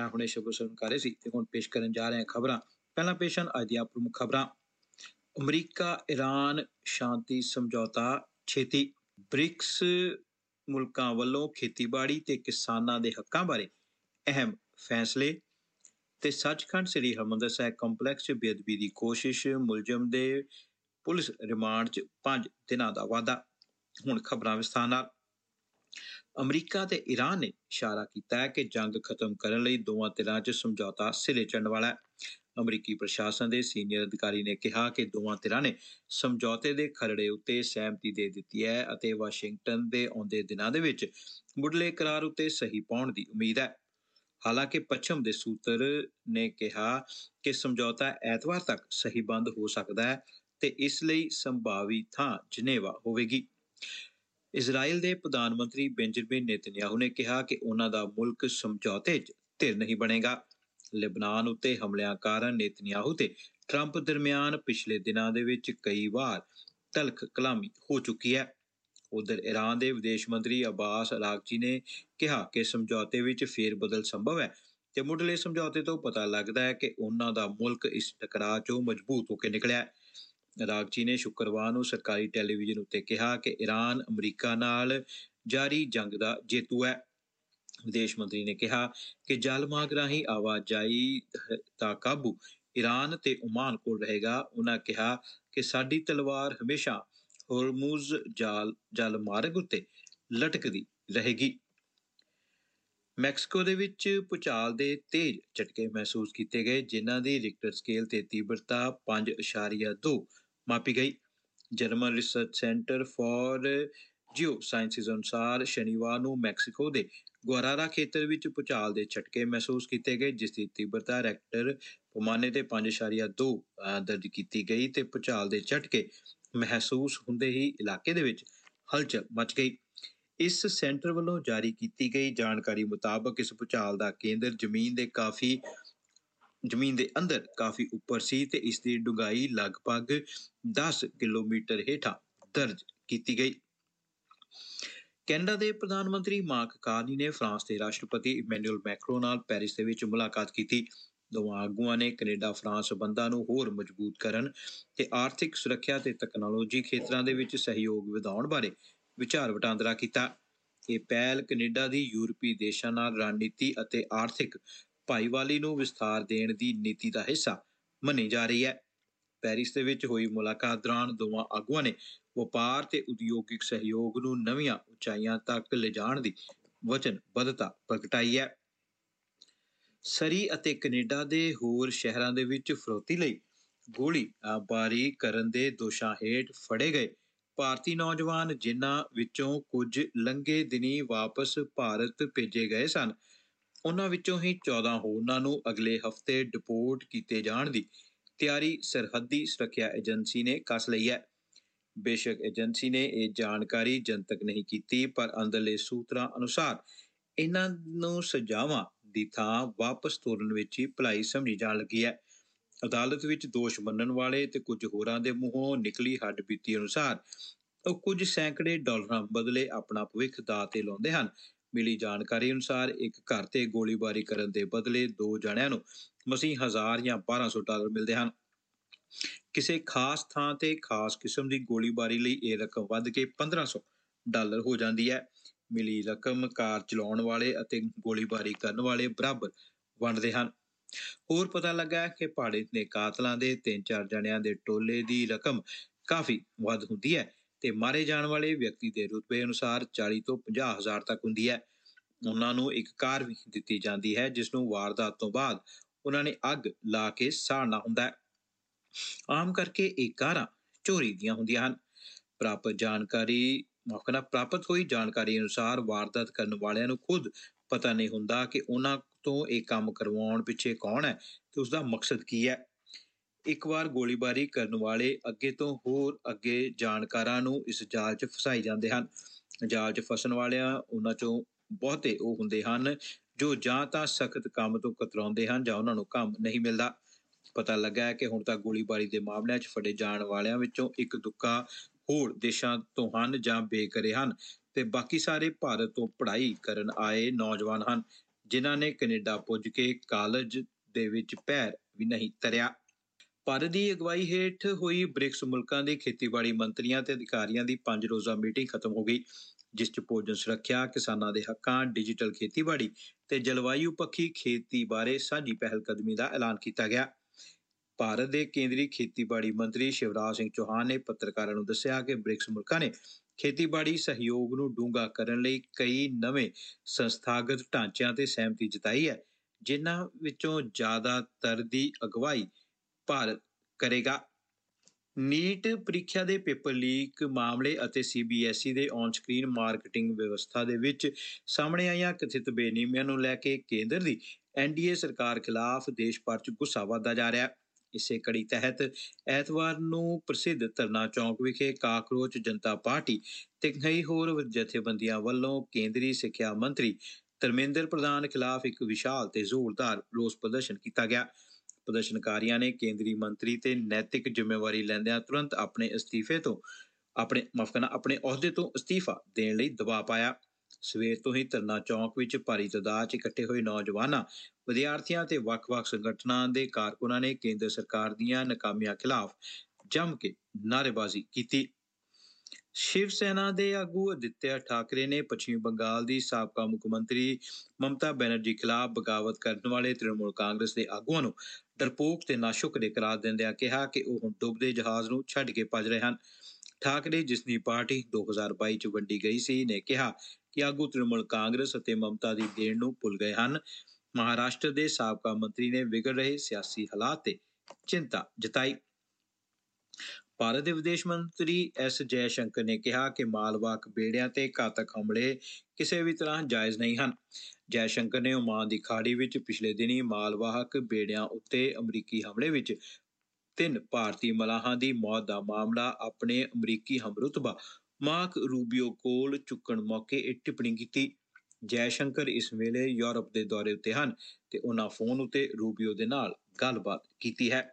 ਹੁਣੇ ਸ਼ਬਦ ਸੁਣ ਕਰ ਰਹੇ ਸੀ ਤੇ ਹੁਣ ਪੇਸ਼ ਕਰਨ ਜਾ ਰਹੇ ਹਾਂ ਖਬਰਾਂ। ਪਹਿਲਾਂ ਪੇਸ਼ ਹਨ ਅੱਜ ਦੀਆਂ ਪ੍ਰਮੁੱਖ ਖਬਰਾਂ। ਅਮਰੀਕਾ ਈਰਾਨ ਸ਼ਾਂਤੀ ਸਮਝੌਤਾ ਛੇਤੀ। ਬ੍ਰਿਕਸ ਮੁਲਕਾਂ ਵੱਲੋਂ ਖੇਤੀਬਾੜੀ ਤੇ ਕਿਸਾਨਾਂ ਦੇ ਹੱਕਾਂ ਬਾਰੇ ਅਹਿਮ ਫੈਸਲੇ। ਤੇ ਸੱਚਖੰਡ ਸ੍ਰੀ ਹਰਿਮੰਦਰ ਸਾਹਿਬ ਕੰਪਲੈਕਸ 'ਚ ਬੇਅਦਬੀ ਦੀ ਕੋਸ਼ਿਸ਼, ਮੁਲਜ਼ਮ ਦੇ ਪੁਲਿਸ ਰਿਮਾਂਡ 'ਚ 5 ਦਿਨਾਂ ਦਾ ਵਾਧਾ। ਹੁਣ ਖਬਰਾਂ ਵਿਸਥਾਰ ਨਾਲ। ਅਮਰੀਕਾ ਤੇ ਈਰਾਨ ਨੇ ਇਸ਼ਾਰਾ ਕੀਤਾ ਹੈ ਕਿ ਜੰਗ ਖਤਮ ਕਰਨ ਲਈ ਦੋਵਾਂ ਧਿਰਾਂ 'ਚ ਸਮਝੌਤਾ ਸਿਰੇ ਚੜ੍ਹਨ ਵਾਲਾ ਹੈ। ਅਮਰੀਕੀ ਪ੍ਰਸ਼ਾਸਨ ਦੇ ਸੀਨੀਅਰ ਅਧਿਕਾਰੀ ਨੇ ਕਿਹਾ ਕਿ ਦੋਵਾਂ ਧਿਰਾਂ ਨੇ ਸਮਝੌਤੇ ਦੇ ਖਰੜੇ ਉੱਤੇ ਸਹਿਮਤੀ ਦੇ ਦਿੱਤੀ ਹੈ ਅਤੇ ਵਾਸ਼ਿੰਗਟਨ ਦੇ ਆਉਂਦੇ ਦਿਨਾਂ ਦੇ ਵਿੱਚ ਮੁੱਢਲੇ ਕਰਾਰ ਉੱਤੇ ਸਹੀ ਪਾਉਣ ਦੀ ਉਮੀਦ ਹੈ। ਹਾਲਾਂਕਿ ਪੱਛਮ ਦੇ ਸੂਤਰ ਨੇ ਕਿਹਾ ਕਿ ਸਮਝੌਤਾ ਐਤਵਾਰ ਤੱਕ ਸਹੀਬੰਦ ਹੋ ਸਕਦਾ ਹੈ ਤੇ ਇਸ ਲਈ ਸੰਭਾਵੀ ਥਾਂ ਜਨੇਵਾ ਹੋਵੇਗੀ। ਇਜ਼ਰਾਈਲ ਦੇ ਪ੍ਰਧਾਨ ਮੰਤਰੀ ਬੈਂਜਾਮਿਨ ਨੇਤਨਯਾਹੂ ਨੇ ਕਿਹਾ ਕਿ ਉਹਨਾਂ ਦਾ ਮੁਲਕ ਸਮਝੌਤੇ 'ਚ ਧਿਰ ਨਹੀਂ ਬਣੇਗਾ। ਲੈਬਨਾਨ ਉੱਤੇ ਹਮਲਿਆਂ ਕਾਰਨ ਨੇਤਨਯਾਹੂ ਤੇ ਟਰੰਪ ਦਰਮਿਆਨ ਪਿਛਲੇ ਦਿਨਾਂ ਦੇ ਵਿੱਚ ਕਈ ਵਾਰ ਤਲਖ ਕਲਾਮੀ ਹੋ ਚੁੱਕੀ ਹੈ। ਉਧਰ ਈਰਾਨ ਦੇ ਵਿਦੇਸ਼ ਮੰਤਰੀ ਅਬਾਸ ਅਰਾਗਚੀ ਨੇ ਕਿਹਾ ਕਿ ਸਮਝੌਤੇ ਵਿੱਚ ਫੇਰ ਬਦਲ ਸੰਭਵ ਹੈ ਤੇ ਮੁੱਢਲੇ ਸਮਝੌਤੇ ਤੋਂ ਪਤਾ ਲੱਗਦਾ ਹੈ ਕਿ ਉਹਨਾਂ ਦਾ ਮੁਲਕ ਇਸ ਟਕਰਾਅ 'ਚੋਂ ਮਜ਼ਬੂਤ ਹੋ ਕੇ ਨਿਕਲਿਆ ਹੈ। ਅਰਾਗਚੀ ਨੇ ਸ਼ੁੱਕਰਵਾਰ ਨੂੰ ਸਰਕਾਰੀ ਟੈਲੀਵਿਜ਼ਨ ਉੱਤੇ ਕਿਹਾ ਕਿ ਈਰਾਨ ਅਮਰੀਕਾ ਨਾਲ ਜਾਰੀ ਜੰਗ ਦਾ ਜੇਤੂ ਹੈ। ਵਿਦੇਸ਼ ਮੰਤਰੀ ਨੇ ਕਿਹਾ ਕਿ ਜਲ ਮਾਰਗ ਰਾਹੀਂ ਆਵਾਜਾਈ ਦਾ ਕਾਬੂ ਈਰਾਨ ਤੇ ਓਮਾਨ ਕੋਲ ਰਹੇਗਾ। ਉਹਨਾਂ ਕਿਹਾ ਕਿ ਸਾਡੀ ਤਲਵਾਰ ਹਮੇਸ਼ਾ ਹੋਰਮੁਜ਼ ਜਲ ਮਾਰਗ ਉੱਤੇ ਲਟਕਦੀ ਰਹੇਗੀ। ਮੈਕਸੀਕੋ ਦੇ ਵਿੱਚ ਭੂਚਾਲ ਦੇ ਤੇਜ਼ ਝਟਕੇ ਮਹਿਸੂਸ ਕੀਤੇ ਗਏ, ਜਿਨ੍ਹਾਂ ਦੀ ਰਿਕਟਰ ਸਕੇਲ ਤੇ ਤੀਬਰਤਾ 5.2 ਮਾਪੀ ਗਈ। ਜਰਮਨ ਰਿਸਰਚ ਸੈਂਟਰ ਫਾਰ ਜਿਓ ਸਾਇੰਸਿਸ ਅਨੁਸਾਰ ਸ਼ਨੀਵਾਰ ਨੂੰ ਮੈਕਸੀਕੋ ਦੇ ਗੁਆਰਾਰਾ ਖੇਤਰ ਵਿੱਚ ਭੂਚਾਲ ਦੇ ਝਟਕੇ ਮਹਿਸੂਸ ਕੀਤੇ ਗਏ, ਜਿਸ ਦੀ ਤੀਬਰਤਾ ਰਿਕਟਰ ਪੈਮਾਨੇ ਤੇ 5.2 ਦਰਜ ਕੀਤੀ ਗਈ ਤੇ ਭੂਚਾਲ ਦੇ ਝਟਕੇ ਮਹਿਸੂਸ ਹੁੰਦੇ ਹੀ ਇਲਾਕੇ ਦੇ ਵਿੱਚ ਹਲਚਲ ਮਚ ਗਈ। ਇਸ ਸੈਂਟਰ ਵੱਲੋਂ ਜਾਰੀ ਕੀਤੀ ਗਈ ਜਾਣਕਾਰੀ ਮੁਤਾਬਕ ਇਸ ਭੂਚਾਲ ਦਾ ਕੇਂਦਰ ਜ਼ਮੀਨ ਦੇ ਅੰਦਰ ਕਾਫੀ ਉੱਪਰ ਸੀ ਤੇ ਇਸ ਦੀ ਡੂੰਘਾਈ ਲਗਭਗ 10 ਕਿਲੋਮੀਟਰ ਹੇਠਾਂ ਦਰਜ ਕੀਤੀ ਗਈ। ਕੈਨੇਡਾ ਦੇ ਪ੍ਰਧਾਨ ਮੰਤਰੀ ਮਾਰਕ ਕਾਰਨੀ ਨੇ ਫਰਾਂਸ ਦੇ ਰਾਸ਼ਟਰਪਤੀ ਇਮੈਨੂਅਲ ਮੈਕਰੋਂ ਨਾਲ ਪੈਰਿਸ ਦੇ ਵਿੱਚ ਮੁਲਾਕਾਤ ਕੀਤੀ। ਦੋਵਾਂ ਆਗੂਆਂ ਨੇ ਕੈਨੇਡਾ ਫਰਾਂਸ ਸਬੰਧਾਂ ਨੂੰ ਹੋਰ ਮਜ਼ਬੂਤ ਕਰਨ ਤੇ ਆਰਥਿਕ, ਸੁਰੱਖਿਆ ਤੇ ਤਕਨਾਲੋਜੀ ਖੇਤਰਾਂ ਦੇ ਵਿੱਚ ਸਹਿਯੋਗ ਵਧਾਉਣ ਬਾਰੇ ਵਿਚਾਰ ਵਟਾਂਦਰਾ ਕੀਤਾ। ਇਹ ਪਹਿਲ ਕੈਨੇਡਾ ਦੀ ਯੂਰਪੀ ਦੇਸ਼ਾਂ ਨਾਲ ਰਣਨੀਤੀ ਅਤੇ ਆਰਥਿਕ ਭਾਈਵਾਲੀ ਨੂੰ ਵਿਸਥਾਰ ਦੇਣ ਦੀ ਨੀਤੀ ਦਾ ਹਿੱਸਾ ਮੰਨੀ ਜਾ ਰਹੀ ਹੈ। ਪੈਰਿਸ ਦੇ ਵਿੱਚ ਹੋਈ ਮੁਲਾਕਾਤ ਦੌਰਾਨ ਦੋਵਾਂ ਆਗੂਆਂ ਨੇ ਵਪਾਰ ਤੇ ਉਦਯੋਗਿਕ ਸਹਿਯੋਗ ਨੂੰ ਨਵੀਆਂ ਉਚਾਈਆਂ ਤੱਕ ਲਿਜਾਣ ਦੀ ਵਚਨਬੱਧਤਾ ਪ੍ਰਗਟਾਈ ਹੈ। ਸਰੀ ਅਤੇ ਕੈਨੇਡਾ ਦੇ ਹੋਰ ਸ਼ਹਿਰਾਂ ਦੇ ਵਿੱਚ ਫਿਰੌਤੀ ਲਈ ਗੋਲੀਬਾਰੀ ਕਰਨ ਦੇ ਦੋਸ਼ਾਂ ਹੇਠ ਫੜੇ ਗਏ ਭਾਰਤੀ ਨੌਜਵਾਨ, ਜਿਨ੍ਹਾਂ ਵਿੱਚੋਂ ਕੁਝ ਲੰਘੇ ਦਿਨੀਂ ਵਾਪਸ ਭਾਰਤ ਭੇਜੇ ਗਏ ਸਨ, ਉਹਨਾਂ ਵਿੱਚੋਂ ਹੀ 14 ਹੋਰਨਾਂ ਨੂੰ ਅਗਲੇ ਹਫ਼ਤੇ ਡਿਪੋਰਟ ਕੀਤੇ ਜਾਣ ਦੀ ਤਿਆਰੀ ਸਰਹੱਦੀ ਸੁਰੱਖਿਆ ਏਜੰਸੀ ਨੇ ਕੱਸ ਲਈ ਹੈ। ਬੇਸ਼ੱਕ ਏਜੰਸੀ ਨੇ ਇਹ ਜਾਣਕਾਰੀ ਜਨਤਕ ਨਹੀਂ ਕੀਤੀ, ਪਰ ਅੰਦਰਲੇ ਸੂਤਰਾਂ ਅਨੁਸਾਰ ਇਹਨਾਂ ਨੂੰ ਸਜ਼ਾਵਾਂ ਦੀ ਥਾਂ ਵਾਪਸ ਤੋਰਨ ਵਿੱਚ ਹੀ ਭਲਾਈ ਸਮਝੀ ਜਾਣ ਲੱਗੀ ਹੈ। ਅਦਾਲਤ ਵਿੱਚ ਦੋਸ਼ ਮੰਨਣ ਵਾਲੇ ਤੇ ਕੁਝ ਹੋਰਾਂ ਦੇ ਮੂੰਹੋਂ ਨਿਕਲੀ ਹੱਡਬੀਤੀ ਅਨੁਸਾਰ ਉਹ ਕੁਝ ਸੈਂਕੜੇ ਡਾਲਰਾਂ ਬਦਲੇ ਆਪਣਾ ਭਵਿੱਖ ਦਾਅ ਤੇ ਲਾਉਂਦੇ ਹਨ। ਮਿਲੀ ਜਾਣਕਾਰੀ ਅਨੁਸਾਰ ਇੱਕ ਘਰ ਤੇ ਗੋਲੀਬਾਰੀ ਕਰਨ ਦੇ ਬਦਲੇ 2 ਜਣਿਆਂ ਨੂੰ ਮਸੀਂ 1000 ਜਾਂ 1200 ਡਾਲਰ ਮਿਲਦੇ ਹਨ। ਕਿਸੇ ਖਾਸ ਥਾਂ ਤੇ ਖਾਸ ਕਿਸਮ ਦੀ ਗੋਲੀਬਾਰੀ ਲਈ ਇਹ ਰਕਮ ਵੱਧ ਕੇ 1500 ਡਾਲਰ ਹੋ ਜਾਂਦੀ ਹੈ। ਮਿਲੀ ਰਕਮ ਕਾਰ ਚਲਾਉਣ ਵਾਲੇ ਅਤੇ ਗੋਲੀਬਾਰੀ ਕਰਨ ਵਾਲੇ ਬਰਾਬਰ ਵੰਡਦੇ ਹਨ। ਹੋਰ ਪਤਾ ਲੱਗਾ ਕਿ ਭਾੜੇ ਦੇ ਕਾਤਲਾਂ ਦੇ 3-4 ਜਣਿਆਂ ਦੇ ਟੋਲੇ ਦੀ ਰਕਮ ਕਾਫੀ ਵੱਧ ਹੁੰਦੀ ਹੈ ਤੇ ਮਾਰੇ ਜਾਣ ਵਾਲੇ ਵਿਅਕਤੀ ਦੇ ਰੁਤਬੇ ਅਨੁਸਾਰ 40 ਤੋਂ 50 ਹਜ਼ਾਰ ਤੱਕ ਹੁੰਦੀ ਹੈ। ਉਹਨਾਂ ਨੂੰ ਇੱਕ ਕਾਰ ਵੀ ਦਿੱਤੀ ਜਾਂਦੀ ਹੈ, ਜਿਸ ਨੂੰ ਵਾਰਦਾਤ ਤੋਂ ਬਾਅਦ ਉਹਨਾਂ ਨੇ ਅੱਗ ਲਾ ਕੇ ਸਾੜਨਾ ਹੁੰਦਾ ਹੈ। ਆਮ ਕਰਕੇ ਇਹ ਕਾਰਾਂ ਚੋਰੀ ਦੀਆਂ ਹੁੰਦੀਆਂ ਹਨ। ਪ੍ਰਾਪਤ ਹੋਈ ਜਾਣਕਾਰੀ ਅਨੁਸਾਰ ਵਾਰਦਾਤ ਕਰਨ ਵਾਲਿਆਂ ਨੂੰ ਖੁਦ ਪਤਾ ਨਹੀਂ ਹੁੰਦਾ ਕਿ ਉਹਨਾਂ ਤੋਂ ਇਹ ਕੰਮ ਕਰਵਾਉਣ ਪਿੱਛੇ ਕੌਣ ਹੈ ਤੇ ਉਸਦਾ ਮਕਸਦ ਕੀ ਹੈ। ਇੱਕ ਵਾਰ ਗੋਲੀਬਾਰੀ ਕਰਨ ਵਾਲੇ ਅੱਗੇ ਤੋਂ ਹੋਰ ਅੱਗੇ ਜਾਣਕਾਰਾਂ ਨੂੰ ਇਸ ਜਾਲ 'ਚ ਫਸਾਈ ਜਾਂਦੇ ਹਨ। ਜਾਲ 'ਚ ਫਸਣ ਵਾਲਿਆਂ ਉਹਨਾਂ 'ਚੋਂ ਬਹੁਤੇ ਉਹ ਹੁੰਦੇ ਹਨ ਜੋ ਜਾਂ ਤਾਂ ਸਖਤ ਕੰਮ ਤੋਂ ਕਤਰਾਉਂਦੇ ਹਨ ਜਾਂ ਉਹਨਾਂ ਨੂੰ ਕੰਮ ਨਹੀਂ ਮਿਲਦਾ। ਪਤਾ ਲੱਗਾ ਹੈ ਕਿ ਹੁਣ ਤੱਕ ਗੋਲੀਬਾਰੀ ਦੇ ਮਾਮਲਿਆਂ 'ਚ ਫੜੇ ਜਾਣ ਵਾਲਿਆਂ ਵਿੱਚੋਂ ਇੱਕ ਦੁੱਕਾ ਹੋਰ ਦੇਸ਼ਾਂ ਤੋਂ ਹਨ ਜਾਂ ਬੇਘਰੇ ਹਨ ਤੇ ਬਾਕੀ ਸਾਰੇ ਭਾਰਤ ਤੋਂ ਪੜ੍ਹਾਈ ਕਰਨ ਆਏ ਨੌਜਵਾਨ ਹਨ, ਜਿਨ੍ਹਾਂ ਨੇ ਕੈਨੇਡਾ ਪੁੱਜ ਕੇ ਕਾਲਜ ਦੇ ਵਿੱਚ ਪੈਰ ਵੀ ਨਹੀਂ ਧਰਿਆ। ਭਾਰਤ ਦੀ ਅਗਵਾਈ ਹੇਠ ਹੋਈ ਬ੍ਰਿਕਸ ਮੁਲਕਾਂ ਦੇ ਖੇਤੀਬਾੜੀ ਮੰਤਰੀਆਂ ਤੇ ਅਧਿਕਾਰੀਆਂ ਦੀ 5 ਰੋਜ਼ਾ ਮੀਟਿੰਗ ਖਤਮ ਹੋ ਗਈ, ਜਿਸ 'ਚ ਭੋਜਨ ਸੁਰੱਖਿਆ, ਕਿਸਾਨਾਂ ਦੇ ਹੱਕਾਂ, ਡਿਜੀਟਲ ਖੇਤੀਬਾੜੀ ਤੇ ਜਲਵਾਯੂ ਪੱਖੀ ਖੇਤੀ ਬਾਰੇ ਸਾਂਝੀ ਪਹਿਲਕਦਮੀ ਦਾ ਐਲਾਨ ਕੀਤਾ ਗਿਆ। ਭਾਰਤ ਦੇ ਕੇਂਦਰੀ ਖੇਤੀਬਾੜੀ ਮੰਤਰੀ ਸ਼ਿਵਰਾਜ ਸਿੰਘ ਚੌਹਾਨ ਨੇ ਪੱਤਰਕਾਰਾਂ ਨੂੰ ਦੱਸਿਆ ਕਿ ਬ੍ਰਿਕਸ ਮੁਲਕਾਂ ਨੇ ਖੇਤੀਬਾੜੀ ਸਹਿਯੋਗ ਨੂੰ ਡੂੰਘਾ ਕਰਨ ਲਈ ਕਈ ਨਵੇਂ ਸੰਸਥਾਗਤ ਢਾਂਚਿਆਂ ਤੇ ਸਹਿਮਤੀ ਜਤਾਈ ਹੈ, ਜਿਨ੍ਹਾਂ ਵਿੱਚੋਂ ਜ਼ਿਆਦਾਤਰ ਦੀ ਅਗਵਾਈ ਭਾਰਤ ਕਰੇਗਾ। ਨੀਟ ਪ੍ਰੀਖਿਆ ਦੇ ਪੇਪਰ ਲੀਕ ਮਾਮਲੇ ਅਤੇ CBSE ਦੇ ਔਨ-ਸਕਰੀਨ ਮਾਰਕੀਟਿੰਗ ਵਿਵਸਥਾ ਦੇ ਵਿੱਚ ਸਾਹਮਣੇ ਆਈਆਂ ਕਥਿਤ ਬੇਨਿਯਮੀਆਂ ਨੂੰ ਲੈ ਕੇ ਕੇਂਦਰ ਦੀ NDA ਸਰਕਾਰ ਖਿਲਾਫ ਦੇਸ਼ ਭਰ 'ਚ ਗੁੱਸਾ ਵਧਦਾ ਜਾ ਰਿਹਾ ਹੈ। ਇਸੇ ਕੜੀ ਤਹਿਤ ਐਤਵਾਰ ਨੂੰ ਪ੍ਰਸਿੱਧ ਧਰਨਾ ਚੌਂਕ ਵਿਖੇ ਕਾਕਰੋਚ ਜਨਤਾ ਪਾਰਟੀ ਤੇ ਕਈ ਹੋਰ ਜਥੇਬੰਦੀਆਂ ਵੱਲੋਂ ਕੇਂਦਰੀ ਸਿੱਖਿਆ ਮੰਤਰੀ ਧਰਮੇਂਦਰ ਪ੍ਰਧਾਨ ਖਿਲਾਫ ਇੱਕ ਵਿਸ਼ਾਲ ਤੇ ਜ਼ੋਰਦਾਰ ਰੋਸ ਪ੍ਰਦਰਸ਼ਨ ਕੀਤਾ ਗਿਆ। ਪ੍ਰਦਰਸ਼ਨਕਾਰੀਆਂ ਨੇ ਕੇਂਦਰੀ ਮੰਤਰੀ ਤੇ ਨੈਤਿਕ ਜ਼ਿੰਮੇਵਾਰੀ ਲੈਂਦਿਆਂ ਤੁਰੰਤ ਆਪਣੇ ਅਹੁਦੇ ਤੋਂ ਅਸਤੀਫਾ ਦੇਣ ਲਈ ਦਬਾਅ ਪਾਇਆ। ਸਵੇਰ ਤੋਂ ਹੀ ਧਰਨਾ ਚੌਂਕ ਵਿੱਚ ਭਾਰੀ ਤਾਦਾਦ 'ਚ ਇਕੱਠੇ ਹੋਏ ਨੌਜਵਾਨਾਂ, ਵਿਦਿਆਰਥੀਆਂ ਤੇ ਵੱਖ-ਵੱਖ ਸੰਗਠਨਾਂ ਦੇ ਕਾਰਕੁਨਾਂ ਨੇ ਕੇਂਦਰ ਸਰਕਾਰ ਦੀਆਂ ਨਾਕਾਮੀਆਂ ਖਿਲਾਫ ਜੰਮ ਕੇ ਨਾਅਰੇਬਾਜ਼ੀ ਕੀਤੀ। ਸ਼ਿਵ ਸੈਨਾ ਦੇ ਆਗੂ ਆਦਿੱਤਿਆ ਠਾਕਰੇ ਨੇ ਪੱਛਮੀ ਬੰਗਾਲ ਦੀ ਸਾਬਕਾ ਮੁੱਖ ਮੰਤਰੀ ਮਮਤਾ ਬੈਨਰਜੀ ਖਿਲਾਫ ਬਗਾਵਤ ਕਰਨ ਵਾਲੇ ਤ੍ਰਿਣਮੂਲ ਕਾਂਗਰਸ ਦੇ ਆਗੂਆਂ ਨੂੰ ਡਰਪੋਕ ਤੇ ਨਾਸ਼ੁਕਰੇ ਕਰਾਰ ਦਿੰਦਿਆਂ ਕਿਹਾ ਕਿ ਉਹ ਹੁਣ ਡੁੱਬਦੇ ਜਹਾਜ਼ ਨੂੰ ਛੱਡ ਕੇ ਭੱਜ ਰਹੇ ਹਨ। ਠਾਕਰੇ, ਜਿਸ ਦੀ ਪਾਰਟੀ 2022 'ਚ ਵੰਡੀ ਗਈ ਸੀ, ਨੇ ਕਿਹਾ ਕਿ ਆਗੂ ਤ੍ਰਿਣਮੂਲ ਕਾਂਗਰਸ ਅਤੇ ਮਮਤਾ ਦੀ ਦੇਣ ਨੂੰ ਭੁੱਲ ਗਏ ਹਨ। ਮਹਾਰਾਸ਼ਟਰ ਦੇ ਸਾਬਕਾ ਮੰਤਰੀ ਨੇ ਵਿਗੜ ਰਹੇ ਸਿਆਸੀ ਹਾਲਾਤ ਤੇ ਚਿੰਤਾ ਜਤਾਈ। ਭਾਰਤ ਦੇ ਵਿਦੇਸ਼ ਮੰਤਰੀ S ਜੈਸ਼ੰਕਰ ਨੇ ਕਿਹਾ ਕਿ ਮਾਲਵਾਹਕ ਬੇੜਿਆਂ ਤੇ ਘਾਤਕ ਹਮਲੇ ਕਿਸੇ ਵੀ ਤਰ੍ਹਾਂ ਜਾਇਜ਼ ਨਹੀਂ ਹਨ। ਜੈਸ਼ੰਕਰ ਨੇ ਓਮਾਨ ਦੀ ਖਾੜੀ ਵਿੱਚ ਪਿਛਲੇ ਦਿਨੀ ਮਾਲਵਾਹਕ ਬੇੜਿਆਂ ਉੱਤੇ ਅਮਰੀਕੀ ਹਮਲੇ ਵਿੱਚ 3 ਭਾਰਤੀ ਮਲਾਹਾਂ ਦੀ ਮੌਤ ਦਾ ਮਾਮਲਾ ਆਪਣੇ ਅਮਰੀਕੀ ਹਮਰੁਤਬਾ ਮਾਰਕ ਰੂਬੀਓ ਕੋਲ ਚੁੱਕਣ ਮੌਕੇ ਇਹ ਟਿੱਪਣੀ ਕੀਤੀ। ਜੈਸ਼ੰਕਰ ਇਸ ਵੇਲੇ ਯੂਰਪ ਦੇ ਦੌਰੇ ਉੱਤੇ ਹਨ ਤੇ ਉਹਨਾਂ ਫੋਨ ਉੱਤੇ ਰੂਬੀਓ ਦੇ ਨਾਲ ਗੱਲਬਾਤ ਕੀਤੀ ਹੈ।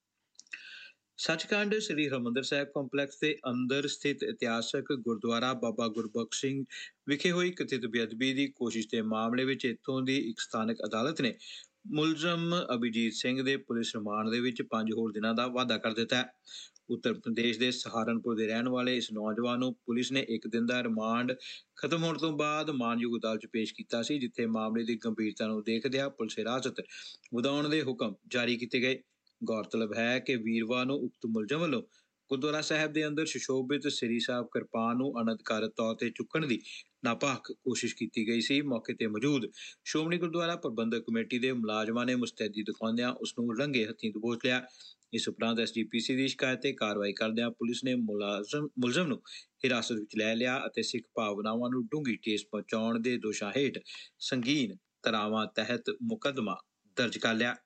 ਸੱਚਖੰਡ ਸ੍ਰੀ ਹਰਿਮੰਦਰ ਸਾਹਿਬ ਕੰਪਲੈਕਸ ਦੇ ਅੰਦਰ ਸਥਿਤ ਇਤਿਹਾਸਕ ਗੁਰਦੁਆਰਾ ਬਾਬਾ ਗੁਰਬਖਸ਼ ਸਿੰਘ ਵਿਖੇ ਹੋਈ ਕਥਿਤ ਬੇਅਦਬੀ ਦੀ ਕੋਸ਼ਿਸ਼ ਦੇ ਮਾਮਲੇ ਵਿੱਚ ਇੱਥੋਂ ਦੀ ਇੱਕ ਸਥਾਨਕ ਅਦਾਲਤ ਨੇ ਮੁਲਜ਼ਮ ਅਭਿਜੀਤ ਸਿੰਘ ਦੇ ਪੁਲਿਸ ਰਿਮਾਂਡ ਦੇ ਵਿੱਚ 5 ਹੋਰ ਦਿਨਾਂ ਦਾ ਵਾਧਾ ਕਰ ਦਿੱਤਾ ਹੈ। ਉੱਤਰ ਪ੍ਰਦੇਸ਼ ਦੇ ਸਹਾਰਨਪੁਰ ਦੇ ਰਹਿਣ ਵਾਲੇ ਇਸ ਨੌਜਵਾਨ ਨੂੰ ਪੁਲਿਸ ਨੇ 1 ਦਿਨ ਦਾ ਰਿਮਾਂਡ ਖਤਮ ਹੋਣ ਤੋਂ ਬਾਅਦ ਮਾਨਯੋਗ ਅਦਾਲਤ 'ਚ ਪੇਸ਼ ਕੀਤਾ ਸੀ, ਜਿੱਥੇ ਮਾਮਲੇ ਦੀ ਗੰਭੀਰਤਾ ਨੂੰ ਦੇਖਦਿਆਂ ਪੁਲਿਸ ਹਿਰਾਸਤ ਵਧਾਉਣ ਦੇ ਹੁਕਮ ਜਾਰੀ ਕੀਤੇ ਗਏ। ਗੌਰਤਲਬ ਹੈ ਕਿ ਵੀਰਵਾਰ ਨੂੰ ਉਕਤ ਮੁਲਜ਼ਮ ਵੱਲੋਂ ਗੁਰਦੁਆਰਾ ਸਾਹਿਬ ਦੇ ਅੰਦਰ ਸੁਸ਼ੋਭਿਤ ਸ੍ਰੀ ਸਾਹਿਬ ਕਿਰਪਾਨ ਨੂੰ ਅਨਧਿਕਾਰਤ ਤੌਰ ਤੇ ਚੁੱਕਣ ਦੀ ਨਾਪਾਕ ਕੋਸ਼ਿਸ਼ ਕੀਤੀ ਗਈ ਸੀ। ਮੌਕੇ ਤੇ ਮੌਜੂਦ ਸ਼੍ਰੋਮਣੀ ਗੁਰਦੁਆਰਾ ਪ੍ਰਬੰਧਕ ਕਮੇਟੀ ਦੇ ਮੁਲਾਜ਼ਮਾਂ ਨੇ ਮੁਸਤੈਦੀ ਦਿਖਾਉਂਦਿਆਂ ਉਸ ਨੂੰ ਰੰਗੇ ਹੱਥੀਂ ਦਬੋਚ ਲਿਆ। ਇਸ ਉਪਰੰਤ SGPC ਦੀ ਸ਼ਿਕਾਇਤ ਤੇ ਕਾਰਵਾਈ ਕਰਦਿਆਂ ਪੁਲਿਸ ਨੇ ਮੁਲਜ਼ਮ ਨੂੰ ਹਿਰਾਸਤ ਵਿੱਚ ਲੈ ਲਿਆ ਅਤੇ ਸਿੱਖ ਭਾਵਨਾਵਾਂ ਨੂੰ ਡੂੰਘੀ ਠੇਸ ਪਹੁੰਚਾਉਣ ਦੇ ਦੋਸ਼ਾਂ ਹੇਠ ਸੰਗੀਨ ਧਾਰਾਵਾਂ ਤਹਿਤ ਮੁਕੱਦਮਾ ਦਰਜ ਕਰ ਲਿਆ।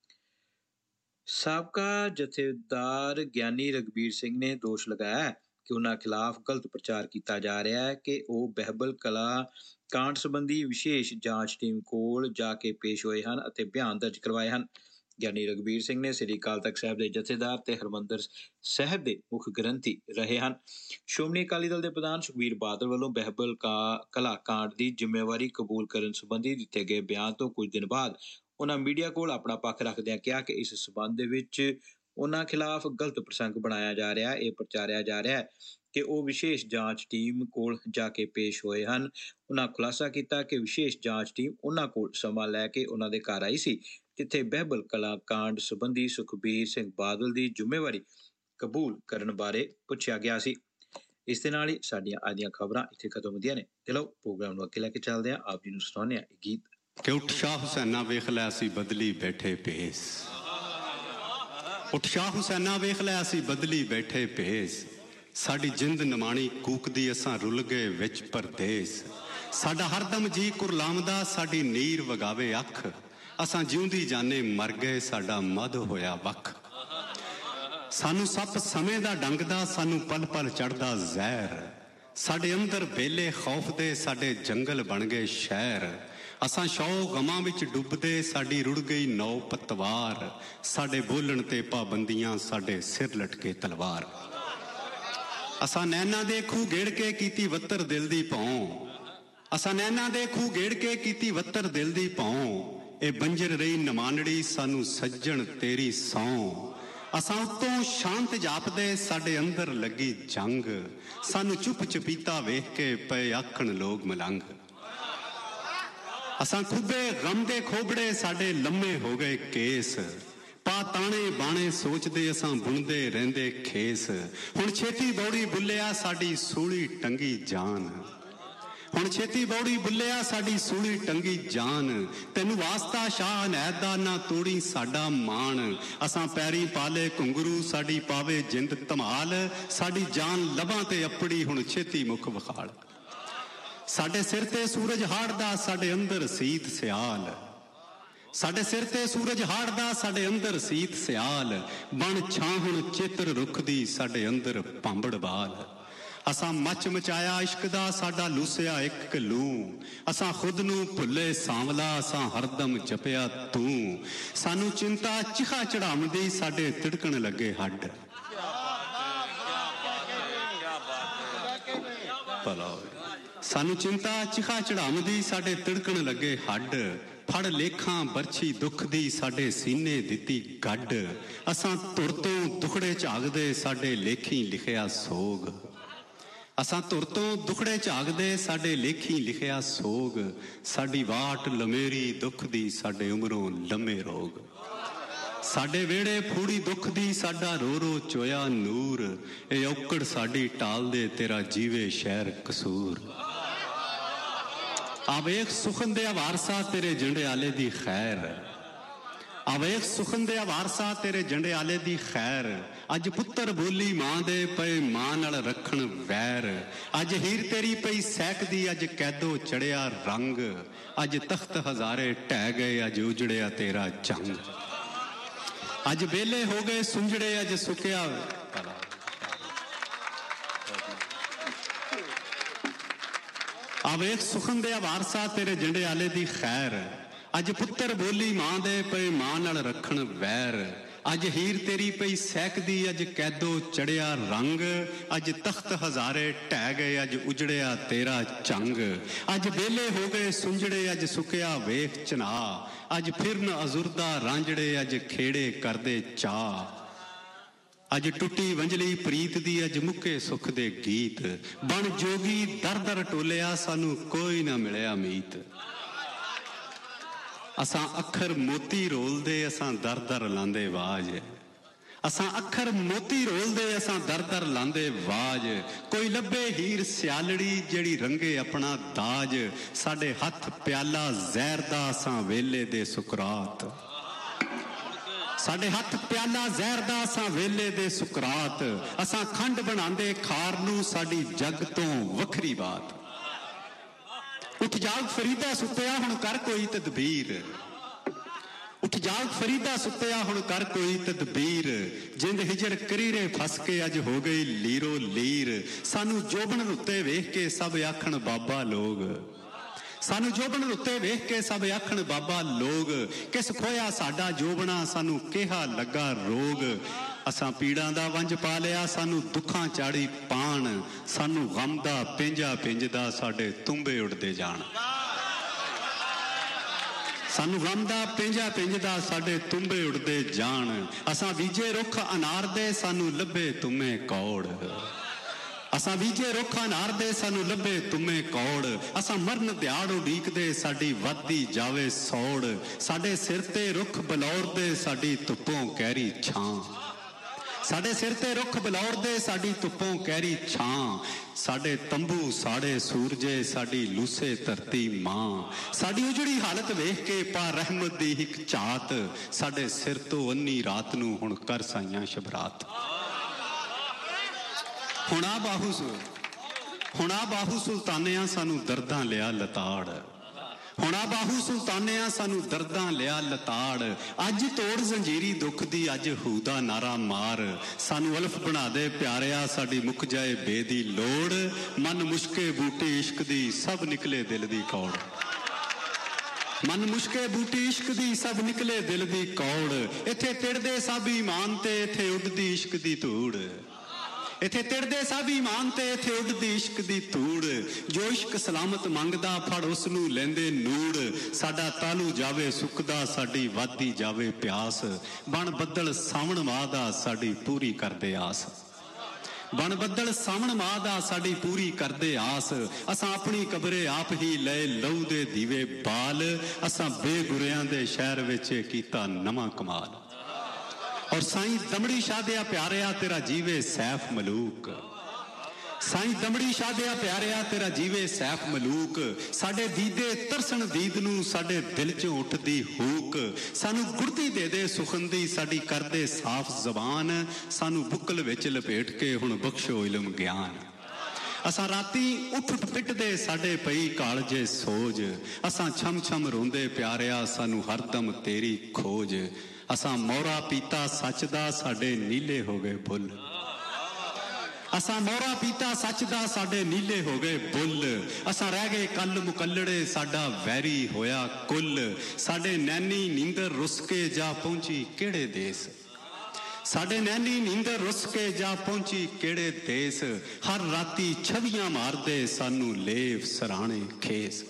ਸਾਬਕਾ ਜਥੇਦਾਰ ਗਿਆਨੀ ਰਘਬੀਰ ਸਿੰਘ ਨੇ ਦੋਸ਼ ਲਗਾਇਆ ਕਿ ਉਹਨਾਂ ਖਿਲਾਫ ਗਲਤ ਪ੍ਰਚਾਰ ਕੀਤਾ ਜਾ ਰਿਹਾ ਹੈ ਕਿ ਉਹ ਬਹਿਬਲ ਕਲਾ ਕਾਂਡ ਸੰਬੰਧੀ ਵਿਸ਼ੇਸ਼ ਜਾਂਚ ਟੀਮ ਕੋਲ ਜਾ ਕੇ ਪੇਸ਼ ਹੋਏ ਹਨ ਅਤੇ ਬਿਆਨ ਦਰਜ ਕਰਵਾਏ ਹਨ। ਗਿਆਨੀ ਰਘਬੀਰ ਸਿੰਘ ਨੇ ਸ੍ਰੀ ਅਕਾਲ ਤਖਤ ਸਾਹਿਬ ਦੇ ਜਥੇਦਾਰ ਤੇ ਹਰਿਮੰਦਰ ਸਾਹਿਬ ਦੇ ਮੁੱਖ ਗ੍ਰੰਥੀ ਰਹੇ ਹਨ। ਸ਼੍ਰੋਮਣੀ ਅਕਾਲੀ ਦਲ ਦੇ ਪ੍ਰਧਾਨ ਸੁਖਬੀਰ ਬਾਦਲ ਵੱਲੋਂ ਬਹਿਬਲ ਕਲਾ ਕਾਂਡ ਦੀ ਜ਼ਿੰਮੇਵਾਰੀ ਕਬੂਲ ਕਰਨ ਸੰਬੰਧੀ ਦਿੱਤੇ ਗਏ ਬਿਆਨ ਤੋਂ ਕੁਝ ਦਿਨ ਬਾਅਦ ਉਹਨਾਂ ਮੀਡੀਆ ਕੋਲ ਆਪਣਾ ਪੱਖ ਰੱਖਦਿਆਂ ਕਿਹਾ ਕਿ ਇਸ ਸਬੰਧ ਦੇ ਵਿੱਚ ਉਹਨਾਂ ਖਿਲਾਫ ਗਲਤ ਪ੍ਰਸੰਗ ਬਣਾਇਆ ਜਾ ਰਿਹਾ ਹੈ। ਇਹ ਪ੍ਰਚਾਰਿਆ ਜਾ ਰਿਹਾ ਹੈ ਕਿ ਉਹ ਵਿਸ਼ੇਸ਼ ਜਾਂਚ ਟੀਮ ਕੋਲ ਜਾ ਕੇ ਪੇਸ਼ ਹੋਏ ਹਨ। ਉਹਨਾਂ ਖੁਲਾਸਾ ਕੀਤਾ ਕਿ ਵਿਸ਼ੇਸ਼ ਜਾਂਚ ਟੀਮ ਉਹਨਾਂ ਕੋਲ ਸਮਾਂ ਲੈ ਕੇ ਉਹਨਾਂ ਦੇ ਘਰ ਆਈ ਸੀ, ਜਿੱਥੇ ਬਹਿਬਲ ਕਲਾ ਕਾਂਡ ਸੰਬੰਧੀ ਸੁਖਬੀਰ ਸਿੰਘ ਬਾਦਲ ਦੀ ਜ਼ਿੰਮੇਵਾਰੀ ਕਬੂਲ ਕਰਨ ਬਾਰੇ ਪੁੱਛਿਆ ਗਿਆ ਸੀ। ਇਸ ਦੇ ਨਾਲ ਹੀ ਸਾਡੀਆਂ ਅੱਜ ਦੀਆਂ ਖਬਰਾਂ ਇੱਥੇ ਖਤਮ ਹੁੰਦੀਆਂ ਨੇ। ਚਲੋ ਪ੍ਰੋਗਰਾਮ ਨੂੰ ਅੱਗੇ ਲੈ ਕੇ ਚੱਲਦੇ ਹਾਂ। ਆਪ ਜੀ ਨੂੰ ਸੁਣਾਉਂਦੇ ਹਾਂ ਇਹ ਗੀਤ ਕਿ ਉੱਠ ਸ਼ਾਹ ਹੁਸੈਨਾ ਵੇਖ ਲਿਆ ਸੀ ਬਦਲੀ ਬੈਠੇ ਭੇਸ। ਉੱਠ ਸ਼ਾਹ ਹੁਸੈਨਾ ਵੇਖ ਲਿਆ ਸੀ ਬਦਲੀ ਬੈਠੇ ਭੇਸ। ਸਾਡੀ ਜਿੰਦ ਨਿਮਾਣੀ ਕੂਕਦੀ ਅਸਾਂ ਰੁੱਲ ਗਏ ਵਿੱਚ ਪਰਦੇਸ। ਸਾਡਾ ਹਰਦਮ ਜੀ ਕੁਰਲਾਮਦਾ ਸਾਡੀ ਨੀਰ ਵਗਾਵੇ ਅੱਖ। ਅਸਾਂ ਜਿਉਂਦੀ ਜਾਨੇ ਮਰ ਗਏ ਸਾਡਾ ਮਦ ਹੋਇਆ ਵੱਖ। ਸਾਨੂੰ ਸੱਪ ਸਮੇਂ ਦਾ ਡੰਗਦਾ ਸਾਨੂੰ ਪਲ ਪਲ ਚੜ੍ਹਦਾ ਜ਼ਹਿਰ। ਸਾਡੇ ਅੰਦਰ ਬੇਲੇ ਖੌਫ ਦੇ ਸਾਡੇ ਜੰਗਲ ਬਣ ਗਏ ਸ਼ਹਿਰ। ਅਸਾਂ ਸ਼ੌ ਗਮਾਂ ਵਿੱਚ ਡੁੱਬਦੇ ਸਾਡੀ ਰੁੜ ਗਈ ਨੌ ਪਤਵਾਰ। ਸਾਡੇ ਬੋਲਣ ਤੇ ਪਾਬੰਦੀਆਂ ਸਾਡੇ ਸਿਰ ਲਟਕੇ ਤਲਵਾਰ। ਅਸਾਂ ਨੈਣਾ ਦੇ ਖੂਹ ਗੇੜ ਕੇ ਕੀਤੀ ਵੱਤਰ ਦਿਲ ਦੀ ਭੌਂ। ਅਸਾਂ ਨੈਣਾ ਦੇ ਖੂਹ ਗੇੜ ਕੇ ਕੀਤੀ ਵੱਤਰ ਦਿਲ ਦੀ ਭੌਂ, ਇਹ ਬੰਜਰ ਰਹੀ ਨਮਾਨੜੀ ਸਾਨੂੰ ਸੱਜਣ ਤੇਰੀ ਸੌਂ। ਅਸਾਂ ਉੱਤੋਂ ਸ਼ਾਂਤ ਜਾਪਦੇ ਸਾਡੇ ਅੰਦਰ ਲੱਗੀ ਜੰਗ, ਸਾਨੂੰ ਚੁੱਪ ਚਪੀਤਾ ਵੇਖ ਕੇ ਪਏ ਆਖਣ ਲੋਕ ਮਲੰਗ। ਅਸਾਂ ਖੁੱਬੇ ਗਮ ਦੇ ਖੋਬੜੇ ਸਾਡੇ ਲੰਮੇ ਹੋ ਗਏ ਕੇਸ, ਪਾ ਤਾਣੇ ਬਾਣੇ ਸੋਚਦੇ ਅਸਾਂ ਬੁਣਦੇ ਰਹਿੰਦੇ ਖੇਸ। ਹੁਣ ਛੇਤੀ ਬੌੜੀ ਬੁੱਲਿਆ ਸਾਡੀ ਸੂਲੀ ਟੰਗੀ ਜਾਨ, ਹੁਣ ਛੇਤੀ ਬੌੜੀ ਬੁੱਲਿਆ ਸਾਡੀ ਸੂਲੀ ਟੰਗੀ ਜਾਨ। ਤੈਨੂੰ ਵਾਸਤਾ ਸ਼ਾਹ ਅਨੈਤ ਦਾ ਨਾ ਤੋੜੀ ਸਾਡਾ ਮਾਣ, ਅਸਾਂ ਪੈਰੀ ਪਾਲੇ ਘੁੰਗਰੂ ਸਾਡੀ ਪਾਵੇ ਜਿੰਦ ਧਮਾਲ। ਸਾਡੀ ਜਾਨ ਲਬਾਂ ਤੇ ਅੱਪੜੀ ਹੁਣ ਛੇਤੀ ਮੁੱਖ ਵਿਖਾਲ, ਸਾਡੇ ਸਿਰ ਤੇ ਸੂਰਜ ਹਾੜਦਾ ਸਾਡੇ ਅੰਦਰ ਸੀਤ ਸਿਆਲ। ਸਾਡੇ ਸਿਰ ਤੇ ਸੂਰਜ ਹਾੜਦਾ ਸਾਡੇ ਅੰਦਰ ਸੀਤ ਸਿਆਲ, ਬਣ ਛਾਂ ਹੁਣ ਚਿੱਤਰ ਰੁੱਖ ਦੀ ਸਾਡੇ ਅੰਦਰ ਭਾਂਬੜ ਬਾਲ। ਅਸਾਂ ਮੱਚ ਮਚਾਇਆ ਇਸ਼ਕ ਦਾ ਸਾਡਾ ਲੂਸਿਆ ਇੱਕ ਲੂ, ਅਸਾਂ ਖੁਦ ਨੂੰ ਭੁੱਲੇ ਸਾਂਵਲਾ ਅਸਾਂ ਹਰਦਮ ਜਪਿਆ ਤੂੰ। ਸਾਨੂੰ ਚਿੰਤਾ ਚਿਖਾ ਚੜਾਉਂਦੀ ਸਾਡੇ ਤਿੜਕਣ ਲੱਗੇ ਹੱਡ, ਸਾਨੂੰ ਚਿੰਤਾ ਚਿਖਾ ਚੜਾਉਂਦੀ ਸਾਡੇ ਤਿੜਕਣ ਲੱਗੇ ਹੱਡ। ਫੜ ਲੇਖਾਂ ਬਰਛੀ ਦੁੱਖ ਦੀ ਸਾਡੇ ਸੀਨੇ ਦਿੱਤੀ ਗੱਡ, ਅਸਾਂ ਧੁਰ ਤੋਂ ਦੁਖੜੇ ਝਾਗਦੇ ਸਾਡੇ ਲੇਖੀ ਲਿਖਿਆ ਸੋਗ। ਅਸਾਂ ਧੁਰ ਤੋਂ ਦੁਖੜੇ ਝਾਗਦੇ ਸਾਡੇ ਲੇਖੀ ਲਿਖਿਆ ਸੋਗ। ਸਾਡੀ ਵਾਟ ਲਮੇਰੀ ਦੁੱਖ ਦੀ ਸਾਡੇ ਉਮਰੋਂ ਲੰਮੇ ਰੋਗ, ਸਾਡੇ ਵਿਹੜੇ ਫੂੜੀ ਦੁੱਖ ਦੀ ਸਾਡਾ ਰੋ ਰੋ ਚੋਇਆ ਨੂਰ। ਇਹ ਔਕੜ ਸਾਡੀ ਟਾਲਦੇ ਤੇਰਾ ਜੀਵੇ ਸ਼ਹਿਰ ਕਸੂਰ। ਆਵੇਖ ਸੁਖਨ ਦੇ ਵਾਰਸਾ ਤੇਰੇ ਜੰਡਿਆਲੇ ਦੀ ਖੈਰ, ਆਵੇਖ ਸੁਖਨ ਦੇ ਵਾਰਸਾ ਤੇਰੇ ਜੰਡਿਆਲੇ ਦੀ ਖੈਰ। ਅੱਜ ਪੁੱਤਰ ਬੋਲੀ ਮਾਂ ਦੇ ਪਏ ਮਾਂ ਨਾਲ ਰੱਖਣ ਵੈਰ। ਅੱਜ ਹੀਰ ਤੇਰੀ ਪਈ ਸਹਿਕਦੀ ਅੱਜ ਕੈਦੋ ਚੜਿਆ ਰੰਗ। ਅੱਜ ਤਖਤ ਹਜ਼ਾਰੇ ਢਹਿ ਗਏ ਅੱਜ ਉਜੜਿਆ ਤੇਰਾ ਜੰਗ। ਅੱਜ ਵੇਲੇ ਹੋ ਗਏ ਸੁੰਝੜੇ ਅੱਜ ਸੁੱਕਿਆ। ਆਵੇਖ ਸੁਖਨ ਦੇ ਵਾਰਸਾ ਤੇਰੇ ਜੰਡਿਆਲੇ ਦੀ ਖੈਰ। ਅੱਜ ਪੁੱਤਰ ਬੋਲੀ ਮਾਂ ਦੇ ਪਏ ਮਾਂ ਨਾਲ ਰੱਖਣ ਵੈਰ। ਅੱਜ ਹੀਰ ਤੇਰੀ ਪਈ ਸਹਿਕਦੀ ਅੱਜ ਕੈਦੋ ਚੜਿਆ ਰੰਗ। ਅੱਜ ਤਖਤ ਹਜ਼ਾਰੇ ਢਹਿ ਗਏ ਅੱਜ ਉਜੜਿਆ ਤੇਰਾ ਚੰਗ। ਅੱਜ ਵੇਲੇ ਹੋ ਗਏ ਸੁੰਝੜੇ ਅੱਜ ਸੁੱਕਿਆ ਵੇਖ ਚਨਾ। ਅੱਜ ਫਿਰਨ ਅਜ਼ੁਰਦਾ ਰਾਂਝੜੇ ਅੱਜ ਖੇੜੇ ਕਰਦੇ ਚਾਹ। ਅੱਜ ਟੁੱਟੀ ਵੰਜਲੀ ਪ੍ਰੀਤ ਦੀ ਅੱਜ ਮੁੱਕੇ ਸੁੱਖ ਦੇ ਗੀਤ। ਬਣ ਜੋਗੀ ਦਰ ਦਰ ਟੋਲਿਆ ਸਾਨੂੰ ਕੋਈ ਨਾ ਮਿਲਿਆ ਮੀਤ। ਅਸਾਂ ਅੱਖਰ ਮੋਤੀ ਰੋਲਦੇ ਅਸਾਂ ਦਰ ਦਰ ਲਾਂਦੇ ਵਾਜ। ਅਸਾਂ ਅੱਖਰ ਮੋਤੀ ਰੋਲਦੇ ਅਸਾਂ ਦਰ ਦਰ ਲਾਂਦੇ ਵਾਜ। ਕੋਈ ਲੱਭੇ ਹੀਰ ਸਿਆਲੜੀ ਜਿਹੜੀ ਰੰਗੇ ਆਪਣਾ ਦਾਜ। ਸਾਡੇ ਹੱਥ ਪਿਆਲਾ ਜ਼ਹਿਰ ਦਾ ਅਸਾਂ ਵੇਲੇ ਦੇ ਸੁਕਰਾਤ। ਸਾਡੇ ਹੱਥ ਪਿਆਲਾ ਜ਼ਹਿਰ ਦਾ ਅਸਾਂ ਵੇਲੇ ਦੇ ਸੁਕਰਾਤ। ਅਸਾਂ ਖੰਡ ਬਣਾਉਂਦੇ ਖਾਰ ਨੂੰ ਸਾਡੀ ਜੱਗ ਤੋਂ ਵੱਖਰੀ ਬਾਤ। ਉੱਠ ਜਾਗ ਫਰੀਦਾ ਸੁੱਤਿਆ ਹੁਣ ਕਰ ਕੋਈ ਤਦਬੀਰ। ਉੱਠ ਜਾਗ ਫਰੀਦਾ ਸੁੱਤਿਆ ਹੁਣ ਕਰ ਕੋਈ ਤਦਬੀਰ। ਜਿੰਦ ਹਿਜਰ ਕਰੀਰੇ ਫਸ ਕੇ ਅੱਜ ਹੋ ਗਈ ਲੀਰੋ ਲੀਰ। ਸਾਨੂੰ ਜੋਬਨ ਉੱਤੇ ਵੇਖ ਕੇ ਸਭ ਆਖਣ ਬਾਬਾ ਲੋਗ। ਸਾਨੂੰ ਜੋਬਨ ਉੱਤੇ ਵੇਖ ਕੇ ਸਭ ਆਖਣ ਬਾਬਾ ਲੋਗ। ਕਿਸ ਖੋਇਆ ਸਾਡਾ ਜੋਬਣਾ ਸਾਨੂੰ ਕਿਹਾ ਲੱਗਾ ਰੋਗ। ਅਸਾਂ ਪੀੜਾਂ ਦਾ ਵੰਜ ਪਾ ਲਿਆ ਸਾਨੂੰ ਦੁੱਖਾਂ ਚਾੜੀ ਪਾਣ। ਸਾਨੂੰ ਗਮ ਦਾ ਪਿੰਜਾ ਪਿੰਜਦਾ ਸਾਡੇ ਤੁੰਬੇ ਉੱਡਦੇ ਜਾਣ। ਸਾਨੂੰ ਗਮ ਦਾ ਪਿੰਜਾ ਪਿੰਜਦਾ ਸਾਡੇ ਤੁੰਬੇ ਉੱਡਦੇ ਜਾਣ। ਅਸਾਂ ਬੀਜੇ ਰੁੱਖ ਅਨਾਰ ਦੇ ਸਾਨੂੰ ਲੱਭੇ ਤੁਮੇ ਕੌੜ। ਅਸਾਂ ਬੀਜੇ ਰੁੱਖ ਅਨਾਰ ਦੇ ਸਾਨੂੰ ਲੱਭੇ ਤੁਮੇ ਕੌੜ। ਅਸਾਂ ਮਰਨ ਦਿਹਾੜ ਉਡੀਕਦੇ ਸਾਡੀ ਵੱਧਦੀ ਜਾਵੇ ਸੌੜ। ਸਾਡੇ ਸਿਰ ਤੇ ਰੁੱਖ ਬਲੌਰ ਦੇ ਸਾਡੀ ਧੁੱਪੋਂ ਕਹਿਰੀ ਛਾਂ। ਸਾਡੇ ਸਿਰ ਤੇ ਰੁੱਖ ਬਲੌਰ ਦੇ ਸਾਡੀ ਧੁੱਪੋਂ ਕਹਿਰੀ ਛਾਂ। ਸਾਡੇ ਤੰਬੂ ਸਾੜੇ ਸੂਰਜੇ ਸਾਡੀ ਲੂਸੇ ਧਰਤੀ ਮਾਂ। ਸਾਡੀ ਉਜੜੀ ਹਾਲਤ ਵੇਖ ਕੇ ਪਾ ਰਹਿਮਤ ਦੀ ਇੱਕ ਝਾਤ। ਸਾਡੇ ਸਿਰ ਤੋਂ ਅੰਨੀ ਰਾਤ ਨੂੰ ਹੁਣ ਕਰ ਸਾਈਆਂ ਸ਼ਬਰਾਤ। ਹੁਣਾ ਬਾਹੂ ਸੁਲਤਾਨਿਆਂ ਸਾਨੂੰ ਦਰਦਾਂ ਲਿਆ ਲਤਾੜ। ਹੁਣਾ ਬਾਹੂ ਸੁਲਤਾਨਿਆਂ ਸਾਨੂੰ ਦਰਦਾਂ ਲਿਆ ਲਤਾੜ। ਅੱਜ ਤੋੜ ਜ਼ੰਜੀਰੀ ਦੁੱਖ ਦੀ ਅੱਜ ਹੂ ਦਾ ਨਾਰਾ ਮਾਰ। ਸਾਨੂੰ ਅਲਫ ਬਣਾ ਦੇ ਪਿਆਰਿਆ ਸਾਡੀ ਮੁੱਕ ਜਾਏ ਬੇ ਦੀ ਲੋੜ। ਮਨ ਮੁਸ਼ਕੇ ਬੂਟੀ ਇਸ਼ਕ ਦੀ ਸਭ ਨਿਕਲੇ ਦਿਲ ਦੀ ਕੌੜ। ਮਨ ਮੁਸ਼ਕੇ ਬੂਟੀ ਇਸ਼ਕ ਦੀ ਸਭ ਨਿਕਲੇ ਦਿਲ ਦੀ ਕੌੜ। ਇੱਥੇ ਟਿੜਦੇ ਸਭ ਈਮਾਨ ਤੇ ਇੱਥੇ ਉੱਡਦੀ ਇਸ਼ਕ ਦੀ ਧੂੜ। इथे तिड़दे सब ईमान ते इथे उड़दी इश्क दी धूड़ जो इश्क सलामत मंगदा फड़ उस नूं लैंदे नूड़ साडा तालू जावे सुकदा साडी वादी जावे प्यास बन बदल सावण माह दा साडी पूरी करदे आस बन बदल सावण माह दा साडी पूरी करदे आस असां अपनी कबरे आप ही ले लहू दे दीवे बाल असां बेगुरियां दे शहर विच कीता नवां कमाल और साईं दमड़ी शाह दिया प्यारिया तेरा जीवे सैफ मलूक साईं दमड़ी शाह दिया प्यारिया तेरा जीवे सैफ मलूक साडे दीदे तरसन दीद नूं साडे दिल च उठदी हूक सानू गुरदी दे दे सुखंदी साडी करदे साफ जबान सानू बुकल विच लपेट के हुण बख्शो इलम ज्ञान असां राती उठ पिटदे साडे पई कालजे सोज असां छम छम रोंदे प्यारिया सानू हरदम तेरी खोज असां मोरा पीता सच दा साडे नीले हो गए बुल असां मोरा पीता सच दा साडे नीले हो गए बुल असां रह गए कल मुकल्लड़े साडा वैरी होया कुल साडे नैनी नींदर रुस के जा पहुंची केड़े देस साडे नैनी नींदर रुस के जा पहुंची केड़े देस हर राती छवियां मारदे सानू लेव सराणे खेस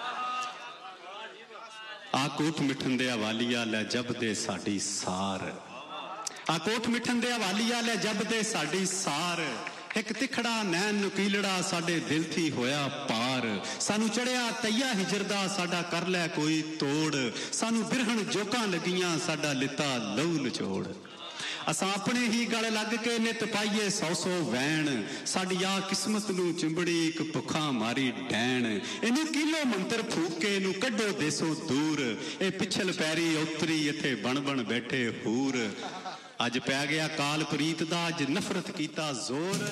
आकोट मिठन दे वालिया लै जब दे साडी सार आकोट मिठन दे वालिया लै जब दे साडी सार एक तिखड़ा नैन नुकीलड़ा साडे दिल थी होया पार सानू चढ़िया तैया हिजरदा साडा कर लै कोई तोड़ सानू बिरहन जोकां लगियां साडा लिता लहू नचोड़ असां अपने ही गल लग के नित पाइए सौ सौ वैन साडी आ किस्मत नूं चिंबड़ी एक भुखा मारी डैन इनू किलो मंत्र फूक के इनू कड्डो देसो दूर ए पिछल पैरी उतरी इथे बन बन बैठे हूर अज पै गया काल प्रीत दा अज नफरत कीता जोर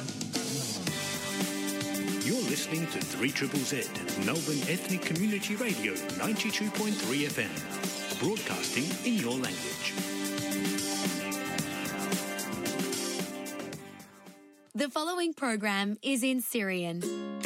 You're listening to 3ZZZ, Melbourne Ethnic Community Radio 92.3 FM, broadcasting in your language. The following program is in Syrian.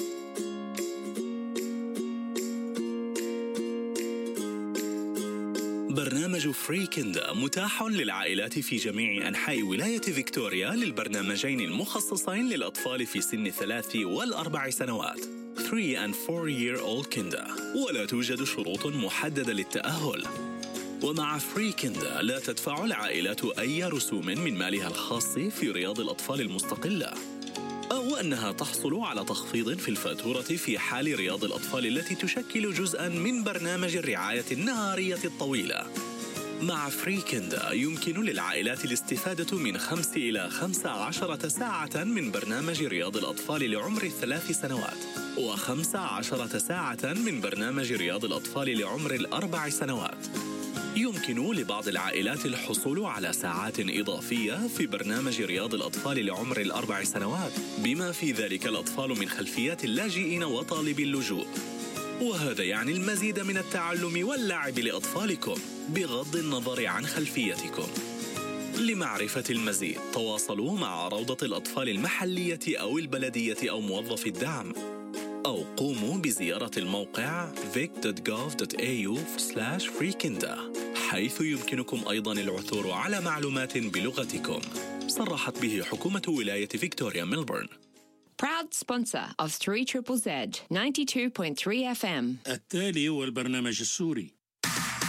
برنامج فريكندا متاح للعائلات في جميع أنحاء ولاية فيكتوريا للبرنامجين المخصصين للأطفال في سن 3 و4 سنوات 3 and 4-year-old كندا ولا توجد شروط محددة للتأهل ومع فريكندا لا تدفع العائلات أي رسوم من مالها الخاص في رياض الأطفال المستقلة أو أنها تحصل على تخفيض في الفاتورة في حال رياض الأطفال التي تشكل جزءاً من برنامج الرعاية النهارية الطويلة. مع فريكندا يمكن للعائلات الاستفادة من 5 إلى 15 ساعة من برنامج رياض الأطفال لعمر 3 سنوات و15 ساعة من برنامج رياض الأطفال لعمر 4 سنوات. يمكن لبعض العائلات الحصول على ساعات إضافية في برنامج رياض الأطفال لعمر 4 سنوات بما في ذلك الأطفال من خلفيات اللاجئين وطالبي اللجوء وهذا يعني المزيد من التعلم واللعب لأطفالكم بغض النظر عن خلفيتكم. لمعرفة المزيد تواصلوا مع روضة الأطفال المحلية أو البلدية أو موظف الدعم أو قوموا بزيارة الموقع vic.gov.au/freekinda حيث يمكنكم أيضاً العثور على معلومات بلغتكم صرحت به حكومة ولاية فيكتوريا Melbourne. Proud sponsor of 3ZZZ 92.3 FM. التالي هو البرنامج السوري.